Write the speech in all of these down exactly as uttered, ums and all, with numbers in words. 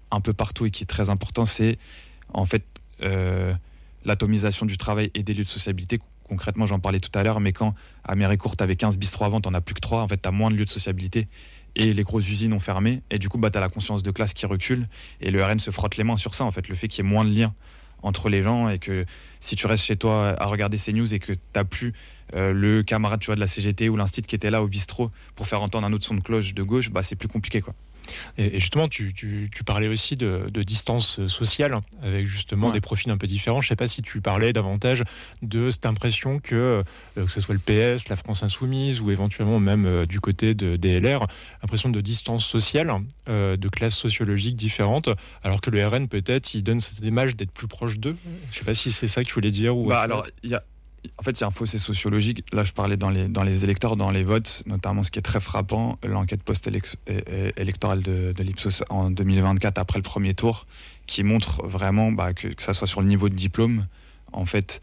un peu partout et qui est très important, c'est en fait euh, l'atomisation du travail et des lieux de sociabilité. Concrètement, j'en parlais tout à l'heure, mais quand à Méricourt, tu avais quinze bistrots avant, tu n'en as plus que trois, en fait, tu as moins de lieux de sociabilité et les grosses usines ont fermé. Et du coup, bah, tu as la conscience de classe qui recule et le R N se frotte les mains sur ça, en fait, le fait qu'il y ait moins de liens entre les gens et que si tu restes chez toi à regarder ces news et que tu n'as plus euh, le camarade tu vois, de la C G T ou l'instit qui était là au bistrot pour faire entendre un autre son de cloche de gauche, bah, c'est plus compliqué, quoi. Et justement, tu, tu, tu parlais aussi de, de distance sociale, avec justement ouais. des profils un peu différents. Je ne sais pas si tu parlais davantage de cette impression que, euh, que ce soit le P S, la France Insoumise, ou éventuellement même euh, du côté de, des L R, impression de distance sociale, euh, de classes sociologiques différentes, alors que le R N, peut-être, il donne cette image d'être plus proche d'eux. Je ne sais pas si c'est ça que tu voulais dire. Ou bah alors, il y a... En fait, il y a un fossé sociologique. Là, je parlais dans les, dans les électeurs, dans les votes, notamment ce qui est très frappant, l'enquête post-électorale de, de l'Ipsos en deux mille vingt-quatre, après le premier tour, qui montre vraiment bah, que, que ça soit sur le niveau de diplôme. En fait,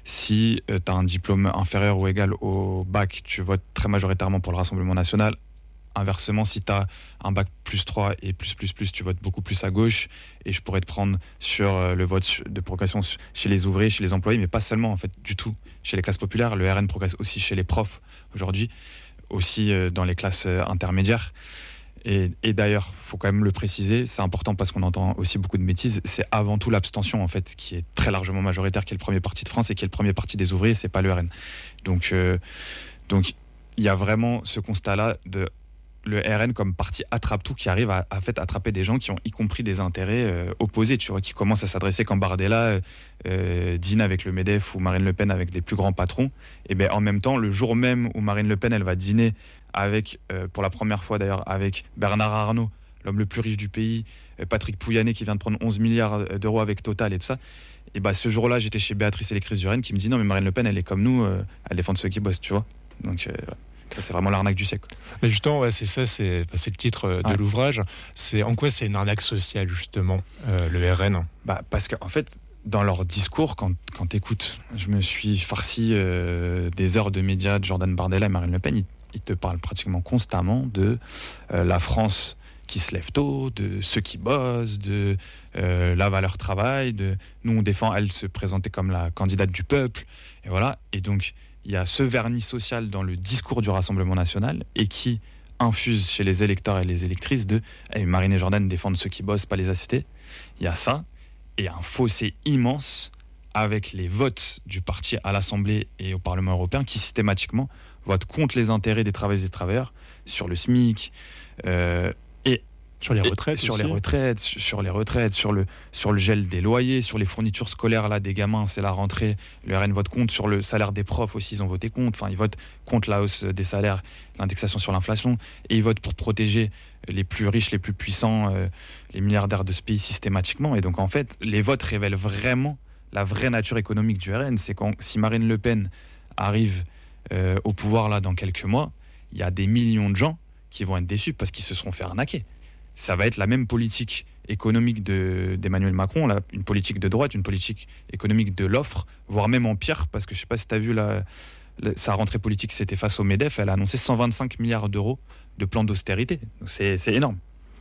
si euh, tu as un diplôme inférieur ou égal au bac, tu votes très majoritairement pour le Rassemblement national. Inversement, si tu as un bac plus trois et plus, plus, plus, tu votes beaucoup plus à gauche. Et je pourrais te prendre sur le vote de progression chez les ouvriers, chez les employés, mais pas seulement, en fait, du tout. Chez les classes populaires, le R N progresse aussi chez les profs, aujourd'hui, aussi dans les classes intermédiaires. Et, et d'ailleurs, il faut quand même le préciser, c'est important parce qu'on entend aussi beaucoup de bêtises, c'est avant tout l'abstention, en fait, qui est très largement majoritaire, qui est le premier parti de France et qui est le premier parti des ouvriers, c'est pas le R N. Donc, euh, donc, il y a vraiment ce constat-là de le R N comme parti attrape-tout qui arrive à, à fait attraper des gens qui ont y compris des intérêts euh, opposés, tu vois, qui commencent à s'adresser quand Bardella euh, dîne avec le MEDEF ou Marine Le Pen avec les plus grands patrons. Et bien en même temps, le jour même où Marine Le Pen elle va dîner avec, euh, pour la première fois d'ailleurs, avec Bernard Arnault, l'homme le plus riche du pays, euh, Patrick Pouyanné qui vient de prendre onze milliards d'euros avec Total et tout ça. Et ben ce jour-là, j'étais chez Béatrice Électrice du Rennes qui me dit non mais Marine Le Pen elle est comme nous, euh, elle défend ceux qui bossent, tu vois. Donc euh, ouais. Ça, c'est vraiment l'arnaque du siècle. Mais justement, ouais, c'est ça, c'est, c'est le titre de ouais. l'ouvrage. C'est en quoi c'est une arnaque sociale, justement, euh, le R N ? Bah, parce qu'en fait, dans leur discours, quand, quand tu écoutes, je me suis farci euh, des heures de médias de Jordan Bardella et Marine Le Pen, ils, ils te parlent pratiquement constamment de euh, la France qui se lève tôt, de ceux qui bossent, de euh, la valeur travail, de nous on défend, elle se présentait comme la candidate du peuple, et voilà, et donc il y a ce vernis social dans le discours du Rassemblement national et qui infuse chez les électeurs et les électrices de hey, Marine et Jordan défendent ceux qui bossent, pas les assister. Il y a ça et un fossé immense avec les votes du parti à l'Assemblée et au Parlement européen qui systématiquement votent contre les intérêts des travailleuses et des travailleurs sur le SMIC euh, et sur les retraites, sur aussi. les retraites, sur les retraites, sur le sur le gel des loyers, sur les fournitures scolaires là des gamins, c'est la rentrée. Le R N vote contre sur le salaire des profs aussi, ils ont voté contre. Enfin, ils votent contre la hausse des salaires, l'indexation sur l'inflation, et ils votent pour protéger les plus riches, les plus puissants, euh, les milliardaires de ce pays systématiquement. Et donc en fait, les votes révèlent vraiment la vraie nature économique du R N. C'est quand si Marine Le Pen arrive euh, au pouvoir là dans quelques mois, il y a des millions de gens qui vont être déçus parce qu'ils se seront fait arnaquer. Ça va être la même politique économique de, d'Emmanuel Macron, là, une politique de droite, une politique économique de l'offre, voire même en pire, parce que je ne sais pas si tu as vu la, la, sa rentrée politique, c'était face au MEDEF, elle a annoncé cent vingt-cinq milliards d'euros de plan d'austérité. Donc c'est, c'est énorme.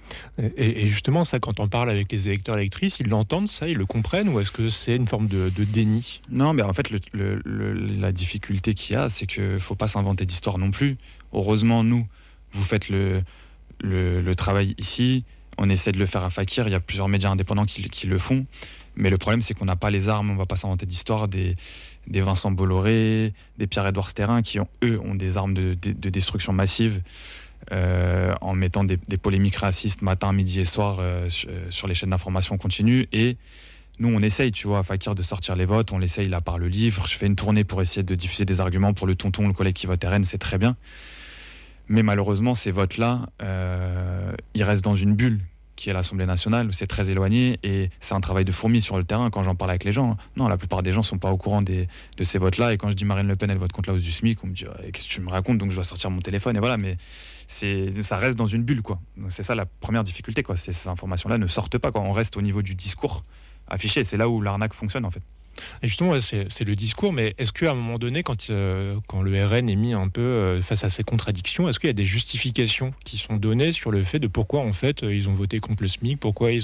Et, et justement, ça, quand on parle avec les électeurs et électrices, ils l'entendent, ça, ils le comprennent, ou est-ce que c'est une forme de, de déni ? Non, mais en fait, le, le, le, la difficulté qu'il y a, c'est qu'il ne faut pas s'inventer d'histoire non plus. Heureusement, nous, vous faites le... Le, le travail ici, on essaie de le faire à Fakir, il y a plusieurs médias indépendants qui, qui le font, mais le problème c'est qu'on n'a pas les armes, on va pas s'inventer d'histoire, des, des Vincent Bolloré, des Pierre-Édouard Sterrin qui ont, eux ont des armes de, de, de destruction massive euh, en mettant des, des polémiques racistes matin, midi et soir euh, sur, sur les chaînes d'information continue. Et nous on essaye, tu vois, à Fakir de sortir les votes, on l'essaye là par le livre, je fais une tournée pour essayer de diffuser des arguments pour le tonton, le collègue qui vote R N, c'est très bien. Mais malheureusement, ces votes-là, euh, ils restent dans une bulle qui est l'Assemblée nationale, c'est très éloigné et c'est un travail de fourmi sur le terrain quand j'en parle avec les gens. Non, la plupart des gens ne sont pas au courant des, de ces votes-là et quand je dis Marine Le Pen, elle vote contre la hausse du SMIC, on me dit eh, qu'est-ce que tu me racontes, donc je dois sortir mon téléphone et voilà, mais c'est, ça reste dans une bulle, quoi. Donc c'est ça la première difficulté, quoi. C'est, ces informations-là ne sortent pas, quoi. On reste au niveau du discours affiché, c'est là où l'arnaque fonctionne en fait. Et justement, c'est, c'est le discours, mais est-ce qu'à un moment donné, quand, euh, quand le R N est mis un peu euh, face à ces contradictions, est-ce qu'il y a des justifications qui sont données sur le fait de pourquoi, en fait, ils ont voté contre le SMIC, pourquoi ils